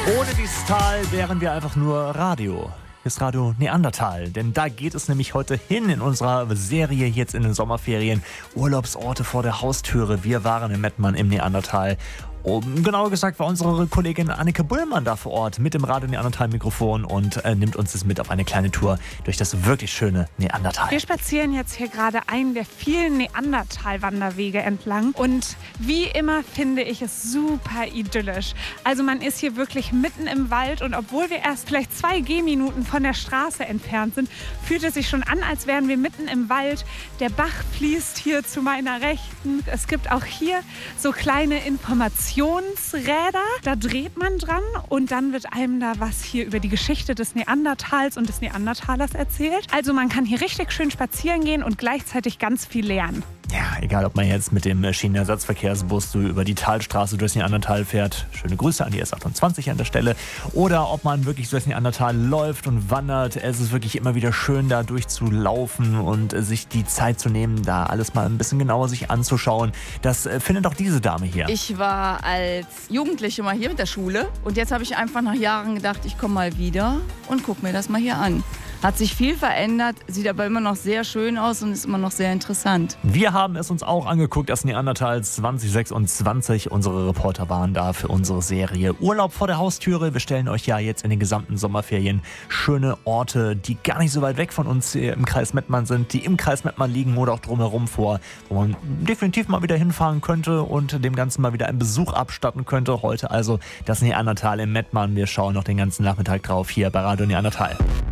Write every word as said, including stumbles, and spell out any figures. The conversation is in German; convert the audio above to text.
Ohne dieses Tal wären wir einfach nur Radio. Hier ist Radio Neandertal, denn da geht es nämlich heute hin in unserer Serie jetzt in den Sommerferien. Urlaubsorte vor der Haustüre. Wir waren in Mettmann im Neandertal. Um, genauer gesagt war unsere Kollegin Anneke Bullmann da vor Ort mit dem Radio Neandertal-Mikrofon und äh, nimmt uns das mit auf eine kleine Tour durch das wirklich schöne Neandertal. Wir spazieren jetzt hier gerade einen der vielen Neandertal-Wanderwege entlang und wie immer finde ich es super idyllisch. Also man ist hier wirklich mitten im Wald und obwohl wir erst vielleicht zwei Gehminuten von der Straße entfernt sind, fühlt es sich schon an, als wären wir mitten im Wald. Der Bach fließt hier zu meiner Rechten. Es gibt auch hier so kleine Informationen. Räder, da dreht man dran und dann wird einem da was hier über die Geschichte des Neandertals und des Neandertalers erzählt. Also man kann hier richtig schön spazieren gehen und gleichzeitig ganz viel lernen. Ja, egal ob man jetzt mit dem Schienenersatzverkehrsbus über die Talstraße durchs Neandertal fährt, schöne Grüße an die S achtundzwanzig an der Stelle, oder ob man wirklich durchs Neandertal läuft und wandert. Es ist wirklich immer wieder schön, da durchzulaufen und sich die Zeit zu nehmen, da alles mal ein bisschen genauer sich anzuschauen. Das findet auch diese Dame hier. Ich war als Jugendliche mal hier mit der Schule und jetzt habe ich einfach nach Jahren gedacht, ich komme mal wieder und gucke mir das mal hier an. Hat sich viel verändert, sieht aber immer noch sehr schön aus und ist immer noch sehr interessant. Wir haben es uns auch angeguckt, das Neandertal zwanzig sechsundzwanzig. Unsere Reporter waren da für unsere Serie Urlaub vor der Haustüre. Wir stellen euch ja jetzt in den gesamten Sommerferien schöne Orte, die gar nicht so weit weg von uns hier im Kreis Mettmann sind, die im Kreis Mettmann liegen oder auch drumherum vor, wo man definitiv mal wieder hinfahren könnte und dem Ganzen mal wieder einen Besuch abstatten könnte. Heute also das Neandertal in Mettmann. Wir schauen noch den ganzen Nachmittag drauf hier bei Radio Neandertal.